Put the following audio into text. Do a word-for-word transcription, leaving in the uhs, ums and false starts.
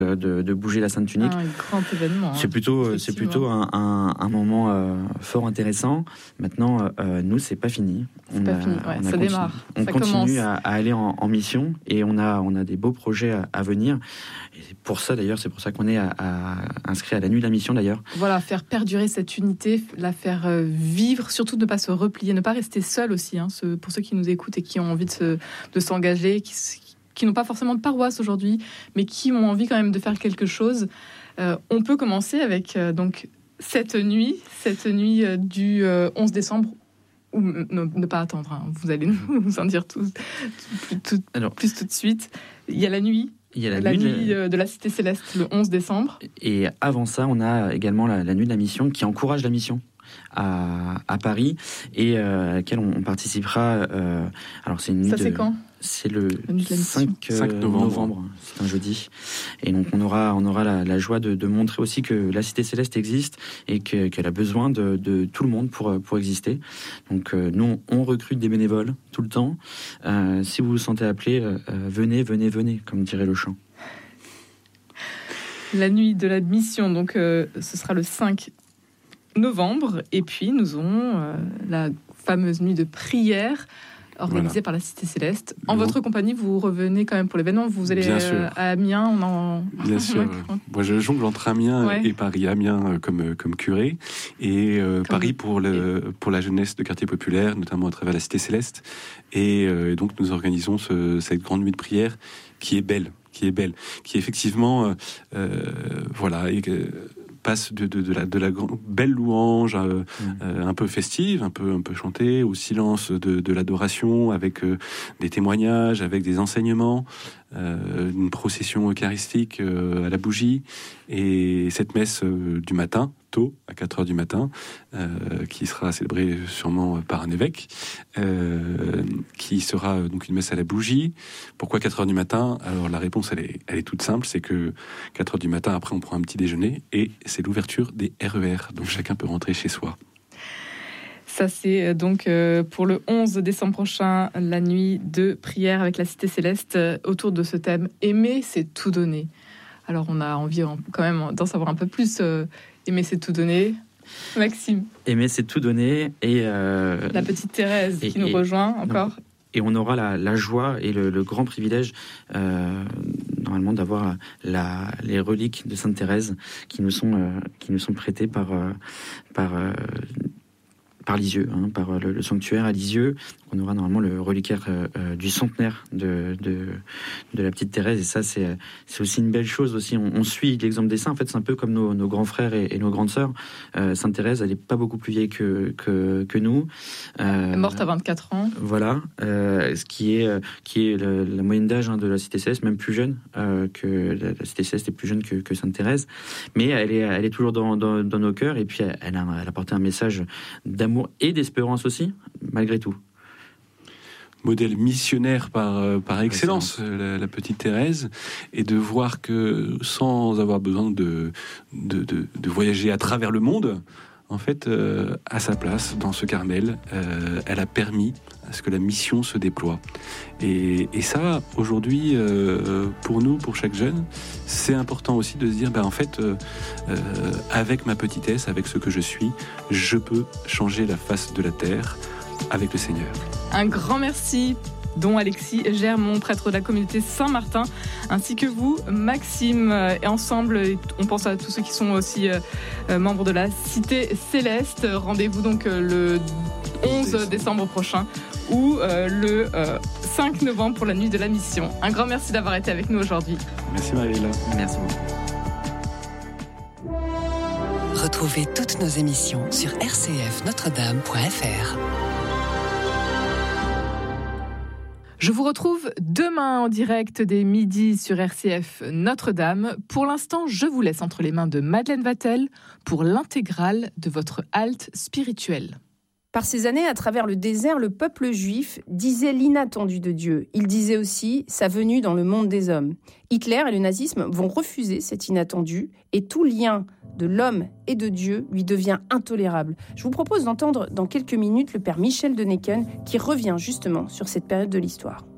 De, de bouger la Sainte Tunique. Un grand événement. C'est hein, plutôt, c'est plutôt un, un, un moment euh, fort intéressant. Maintenant, euh, nous, c'est pas fini. C'est on pas a, fini, ouais, on a ça continue, démarre. On ça continue à, commence. à aller en, en mission et on a, on a des beaux projets à, à venir. Et pour ça, d'ailleurs, c'est pour ça qu'on est à, à, inscrit à la nuit de la mission, d'ailleurs. Voilà, faire perdurer cette unité, la faire euh, vivre, surtout ne pas se replier, ne pas rester seul aussi. Hein, ce, pour ceux qui nous écoutent et qui ont envie de, se, de s'engager, qui qui n'ont pas forcément de paroisse aujourd'hui, mais qui ont envie quand même de faire quelque chose. Euh, on peut commencer avec euh, donc cette nuit, cette nuit euh, du euh, onze décembre, ou ne, ne pas attendre, hein, vous allez nous en dire tout, tout, tout, Alors, plus tout de suite. Il y a la nuit, il y a la, la nuit, nuit de... de la Cité Céleste, le onze décembre. Et avant ça, on a également la, la nuit de la mission qui encourage la mission. À, à Paris et euh, à laquelle on, on participera. Euh, alors c'est une nuit ça de, c'est quand C'est le cinq novembre. novembre, c'est un jeudi. Et donc on aura, on aura la, la joie de, de montrer aussi que la Cité Céleste existe et que, qu'elle a besoin de, de tout le monde pour, pour exister. Donc euh, nous, on recrute des bénévoles tout le temps. Euh, si vous vous sentez appelé, euh, venez, venez, venez, comme dirait le chant. La nuit de la mission, donc euh, ce sera le cinq novembre. Et puis nous aurons euh, la fameuse nuit de prière organisée voilà. par la Cité Céleste. En bon. votre compagnie, vous revenez quand même pour l'événement. Vous allez euh, à Amiens. On en... Bien sûr. Moi, je jongle entre Amiens ouais. et Paris. Amiens comme, comme curé et euh, Paris vous... pour, le, pour la jeunesse de quartier populaire, notamment à travers la Cité Céleste. Et, euh, et donc, nous organisons ce, cette grande nuit de prière qui est belle, qui est belle, qui est effectivement, euh, voilà, et que, passe de, de, de, la, de la belle louange euh, mmh. euh, un peu festive, un peu, un peu chantée, au silence de, de l'adoration, avec euh, des témoignages, avec des enseignements, euh, une procession eucharistique euh, à la bougie, et cette messe euh, du matin, tôt, à quatre heures du matin, euh, qui sera célébrée sûrement par un évêque, euh, qui sera donc une messe à la bougie. Pourquoi quatre heures du matin ? Alors la réponse, elle est, elle est toute simple, c'est que quatre heures du matin, après on prend un petit déjeuner, et c'est l'ouverture des R E R, donc chacun peut rentrer chez soi. Ça, c'est donc pour le onze décembre prochain, la nuit de prière avec la Cité Céleste, autour de ce thème « Aimer, c'est tout donner ». Alors, on a envie quand même d'en savoir un peu plus. Euh, aimer, c'est tout donner. Maxime. Aimer, c'est tout donner. Et euh, la petite Thérèse et, qui nous et, rejoint encore. Non, et on aura la, la joie et le, le grand privilège, euh, normalement, d'avoir la, les reliques de Sainte Thérèse qui nous sont, euh, qui nous sont prêtées par... Euh, par euh, par Lisieux, hein, par le, le sanctuaire à Lisieux. On aura normalement le reliquaire euh, du centenaire de, de, de la petite Thérèse, et ça, c'est, c'est aussi une belle chose. Aussi. On, on suit l'exemple des saints. En fait, c'est un peu comme nos, nos grands frères et, et nos grandes sœurs. Euh, Sainte Thérèse, elle n'est pas beaucoup plus vieille que, que, que nous. Euh, morte à vingt-quatre ans. Voilà, euh, ce qui est, qui est le, la moyenne d'âge hein, de la Cité Céleste, même plus jeune euh, que la, la Cité Céleste est plus jeune que, que Sainte Thérèse. Mais elle est, elle est toujours dans, dans, dans nos cœurs, et puis elle, elle, a, elle a porté un message d'amour et d'espérance aussi, malgré tout. Modèle missionnaire par, par excellence, la, la petite Thérèse, et de voir que sans avoir besoin de, de, de, de voyager à travers le monde, en fait, euh, à sa place, dans ce Carmel, euh, elle a permis à ce que la mission se déploie. Et, et ça, aujourd'hui, euh, pour nous, pour chaque jeune, c'est important aussi de se dire, ben, en fait, euh, euh, avec ma petitesse, avec ce que je suis, je peux changer la face de la terre avec le Seigneur. Un grand merci, dont Alexis Germont, prêtre de la communauté Saint-Martin, ainsi que vous, Maxime. Et ensemble, on pense à tous ceux qui sont aussi euh, membres de la Cité Céleste. Rendez-vous donc le onze décembre prochain ou euh, le euh, cinq novembre pour la nuit de la mission. Un grand merci d'avoir été avec nous aujourd'hui. Merci Marie-Hélène. Merci beaucoup. Retrouvez toutes nos émissions sur r c f notre dame point f r. Je vous retrouve demain en direct dès midi sur R C F Notre-Dame. Pour l'instant, je vous laisse entre les mains de Madeleine Vatel pour l'intégrale de votre halte spirituelle. Par ces années, à travers le désert, le peuple juif disait l'inattendu de Dieu. Il disait aussi sa venue dans le monde des hommes. Hitler et le nazisme vont refuser cet inattendu et tout lien de l'homme et de Dieu lui devient intolérable. Je vous propose d'entendre dans quelques minutes le père Michel de Necken qui revient justement sur cette période de l'histoire.